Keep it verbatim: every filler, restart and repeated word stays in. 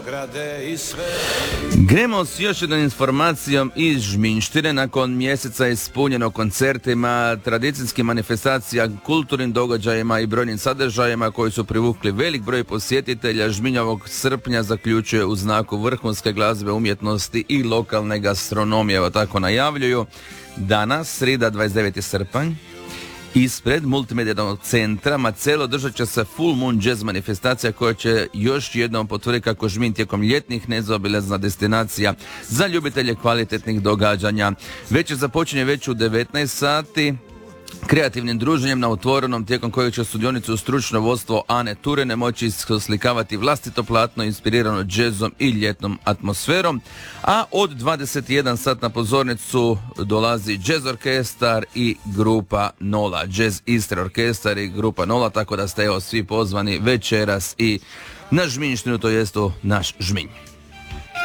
Gremo s još jednom informacijom iz Žminjštine. Nakon mjeseca ispunjeno koncertima, tradicijskim manifestacija, kulturnim događajima i brojnim sadržajima koji su privukli velik broj posjetitelja, Žminj ovog srpnja zaključuje u znaku vrhunske glazbe, umjetnosti i lokalne gastronomije. Evo tako najavljuju. Danas, srida dvadeset deveti srpanj, ispred multimedijalnog centra Macelo održat će se Full Moon Jazz manifestacija koja će još jednom potvrditi kako Žminj tijekom ljetnih nezaobilazna destinacija za ljubitelje kvalitetnih događanja. Večer započinje već u devetnaest sati kreativnim druženjem na otvorenom, tijekom kojeg će sudionicu stručno vodstvo Ane Turene moći slikavati vlastito platno inspirirano džezom i ljetnom atmosferom, a od dvadeset jedan sat na pozornicu dolazi Jazz orkestar i grupa Nola, Jazz Istre orkestar i grupa Nola, tako da ste evo svi pozvani večeras i na Žminjštinu, to jest u naš Žminj.